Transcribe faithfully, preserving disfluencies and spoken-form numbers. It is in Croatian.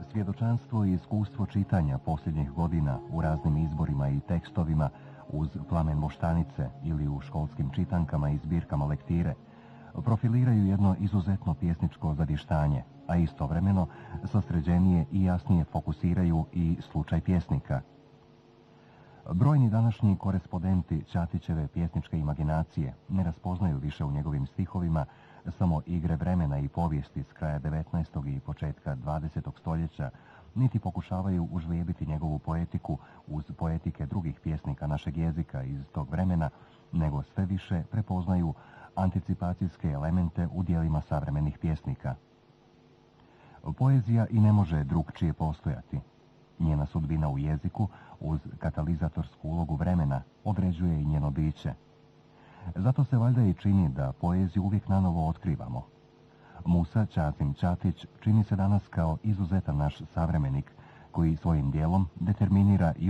Svjedočanstvo i iskustvo čitanja posljednjih godina u raznim izborima i tekstovima uz Plamen Moštanice ili u školskim čitankama i zbirkama lektire profiliraju jedno izuzetno pjesničko zavještanje, a istovremeno sasređenije i jasnije fokusiraju i slučaj pjesnika. Brojni današnji korespondenti Ćatićeve pjesničke imaginacije ne raspoznaju više u njegovim stihovima samo igre vremena i povijesti s kraja devetnaestog i početka dvadesetog stoljeća, niti pokušavaju užlijebiti njegovu poetiku uz poetike drugih pjesnika našeg jezika iz tog vremena, nego sve više prepoznaju anticipacijske elemente u dijelima savremenih pjesnika. Poezija i ne može drugčije postojati. Njena sudbina u jeziku, uz katalizatorsku ulogu vremena, određuje i njeno biće. Zato se valjda i čini da poeziju uvijek nanovo otkrivamo. Musa Ćazim Ćatić čini se danas kao izuzetan naš savremenik, koji svojim dijelom determinira i